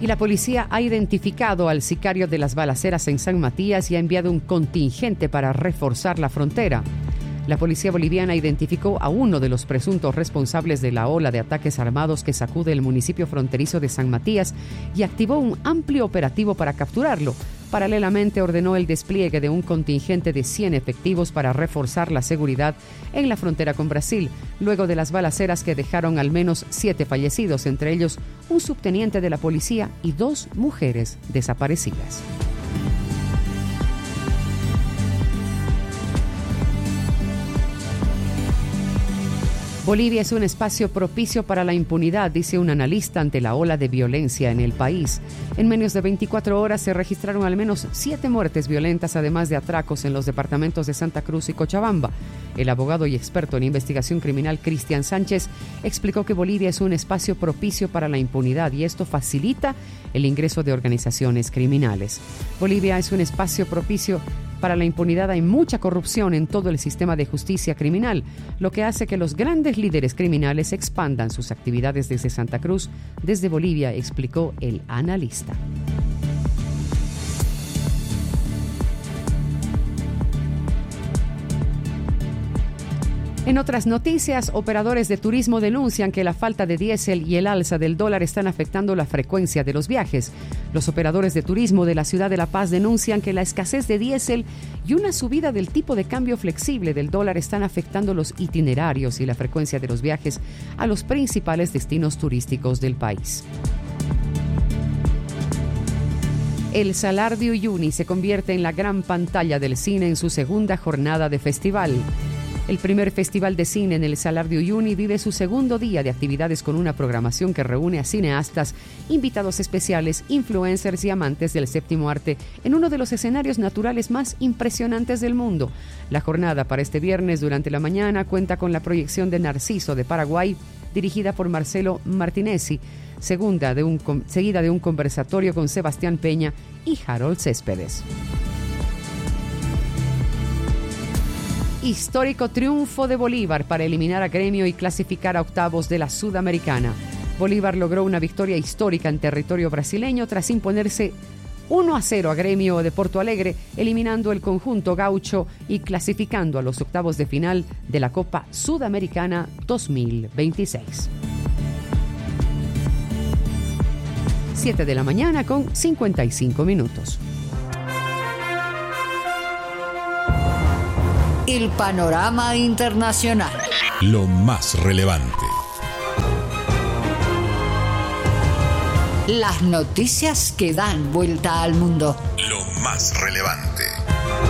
Y la policía ha identificado al sicario de las balaceras en San Matías y ha enviado un contingente para reforzar la frontera. La policía boliviana identificó a uno de los presuntos responsables de la ola de ataques armados que sacude el municipio fronterizo de San Matías y activó un amplio operativo para capturarlo. Paralelamente ordenó el despliegue de un contingente de 100 efectivos para reforzar la seguridad en la frontera con Brasil, luego de las balaceras que dejaron al menos 7 fallecidos, entre ellos un subteniente de la policía y 2 mujeres desaparecidas. Bolivia es un espacio propicio para la impunidad, dice un analista ante la ola de violencia en el país. En menos de 24 horas se registraron al menos 7 muertes violentas, además de atracos en los departamentos de Santa Cruz y Cochabamba. El abogado y experto en investigación criminal Cristian Sánchez explicó que Bolivia es un espacio propicio para la impunidad y esto facilita el ingreso de organizaciones criminales. Bolivia es un espacio propicio para la impunidad. Hay mucha corrupción en todo el sistema de justicia criminal, lo que hace que los grandes líderes criminales expandan sus actividades desde Santa Cruz, desde Bolivia, explicó el analista. En otras noticias, operadores de turismo denuncian que la falta de diésel y el alza del dólar están afectando la frecuencia de los viajes. Los operadores de turismo de la ciudad de La Paz denuncian que la escasez de diésel y una subida del tipo de cambio flexible del dólar están afectando los itinerarios y la frecuencia de los viajes a los principales destinos turísticos del país. El Salar de Uyuni se convierte en la gran pantalla del cine en su segunda jornada de festival. El primer festival de cine en el Salar de Uyuni vive su segundo día de actividades con una programación que reúne a cineastas, invitados especiales, influencers y amantes del séptimo arte en uno de los escenarios naturales más impresionantes del mundo. La jornada para este viernes durante la mañana cuenta con la proyección de Narciso de Paraguay, dirigida por Marcelo Martinezzi, seguida de un conversatorio con Sebastián Peña y Harold Céspedes. Histórico triunfo de Bolívar para eliminar a Gremio y clasificar a octavos de la Sudamericana. Bolívar logró una victoria histórica en territorio brasileño tras imponerse 1-0 a Gremio de Porto Alegre, eliminando el conjunto gaucho y clasificando a los octavos de final de la Copa Sudamericana 2026. 7 de la mañana con 55 minutos. El panorama internacional. Lo más relevante. Las noticias que dan vuelta al mundo. Lo más relevante.